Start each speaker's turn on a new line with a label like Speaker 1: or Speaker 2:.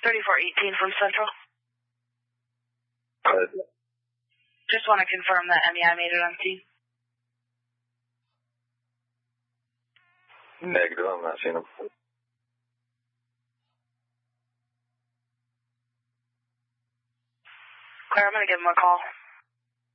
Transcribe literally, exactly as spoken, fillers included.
Speaker 1: thirty-four eighteen from Central.
Speaker 2: Uh,
Speaker 1: Just want to confirm that M E I made it on scene.
Speaker 2: Negative, I'm not seeing him.
Speaker 1: Claire, I'm going to give him a call.